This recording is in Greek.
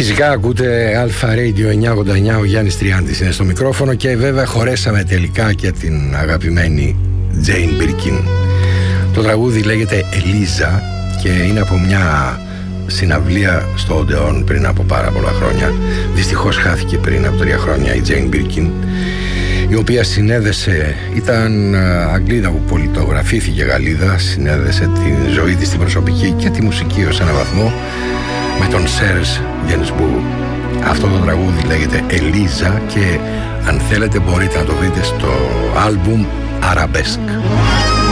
Φυσικά ακούτε Αλφα Radio 989, ο Γιάννης Τριάντης είναι στο μικρόφωνο και βέβαια χωρέσαμε τελικά και την αγαπημένη Jane Birkin. Το τραγούδι λέγεται Ελίζα και είναι από μια συναυλία στο Οντεόν πριν από πάρα πολλά χρόνια. Δυστυχώς χάθηκε πριν από 3 χρόνια η Jane Birkin, η οποία συνέδεσε, ήταν Αγγλίδα που πολιτογραφήθηκε Γαλλίδα, συνέδεσε τη ζωή της, την προσωπική και τη μουσική ως έναν βαθμό με τον Serge Gainsbourg. Αυτό το τραγούδι λέγεται Ελίζα και αν θέλετε μπορείτε να το βρείτε στο άλμπουμ Arabesque.